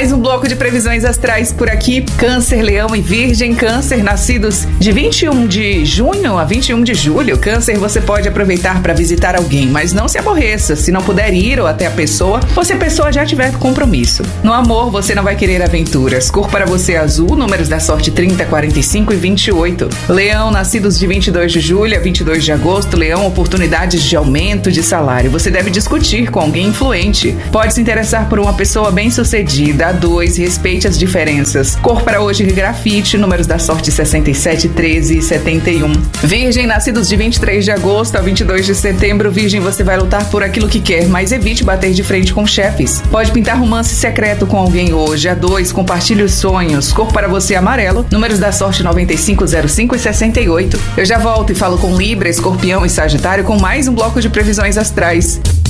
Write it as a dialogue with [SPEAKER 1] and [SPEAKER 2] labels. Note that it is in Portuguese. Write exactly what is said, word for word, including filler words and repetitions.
[SPEAKER 1] Mais um bloco de previsões astrais por aqui. Câncer, Leão e Virgem. Câncer, nascidos de vinte e um de junho a vinte e um de julho. Câncer, você pode aproveitar para visitar alguém, mas não se aborreça se não puder ir ou até a pessoa, ou se a pessoa já tiver compromisso. No amor, você não vai querer aventuras. Cor para você azul, números da sorte trinta, quarenta e cinco e vinte e oito. Leão, nascidos de vinte e dois de julho a vinte e dois de agosto. Leão, oportunidades de aumento de salário. Você deve discutir com alguém influente. Pode se interessar por uma pessoa bem-sucedida. A dois, respeite as diferenças. Cor para hoje, grafite, números da sorte sessenta e sete, treze e setenta e um. Virgem, nascidos de vinte e três de agosto a vinte e dois de setembro. Virgem, você vai lutar por aquilo que quer, mas evite bater de frente com chefes. Pode pintar romance secreto com alguém hoje. A dois, compartilhe os sonhos. Cor para você, amarelo, números da sorte noventa e cinco, zero cinco e sessenta e oito. Eu já volto e falo com Libra, Escorpião e Sagitário com mais um bloco de previsões astrais.